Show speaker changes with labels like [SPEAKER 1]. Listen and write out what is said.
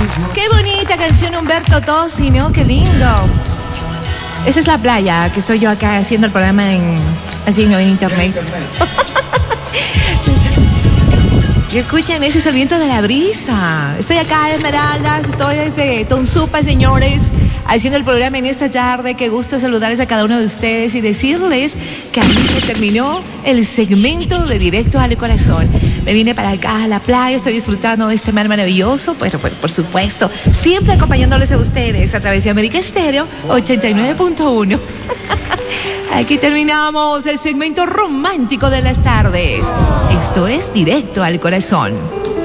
[SPEAKER 1] Qué bonita canción, Humberto Tozzi, ¿no? Qué lindo. Esa es la playa, que estoy yo acá haciendo el programa así en internet. Y escuchen, ese es el viento de la brisa. Estoy acá, Esmeraldas, estoy desde Tonsupa, señores, haciendo el programa en esta tarde. Qué gusto saludarles a cada uno de ustedes y decirles que ahí se terminó el segmento de Directo al Corazón. Me vine para acá a la playa, estoy disfrutando de este mar maravilloso, pero por supuesto, siempre acompañándoles a ustedes a través de América Estéreo 89.1. Aquí terminamos el segmento romántico de las tardes. Esto es Directo al Corazón.